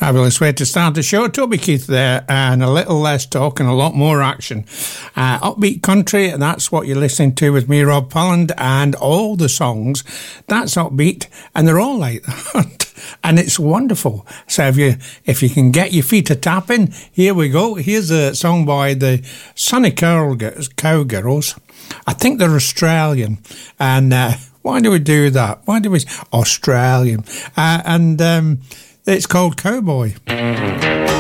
Fabulous way to start the show. Toby Keith there, and a little less talk and a lot more action. Upbeat country, that's what you're listening to with me, Rob Polland, and all the songs, that's upbeat, and they're all like that. And it's wonderful. So if you can get your feet a tapping, here we go. Here's a song by the Sunny Cowgirls. I think they're Australian, and why do we do that? Why do we Australian? It's called Cowboy.